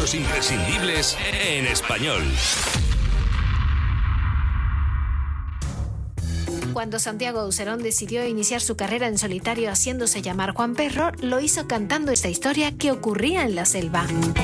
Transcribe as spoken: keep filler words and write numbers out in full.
los imprescindibles en español. Cuando Santiago Auserón decidió iniciar su carrera en solitario haciéndose llamar Juan Perro, lo hizo cantando esta historia que ocurría en la selva.